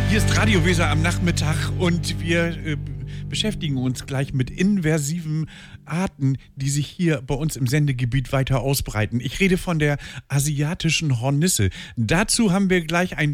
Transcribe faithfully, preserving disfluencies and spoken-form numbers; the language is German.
Hier ist Radio Weser am Nachmittag und wir äh, beschäftigen uns gleich mit invasiven Arten, die sich hier bei uns im Sendegebiet weiter ausbreiten. Ich rede von der asiatischen Hornisse. Dazu haben wir gleich ein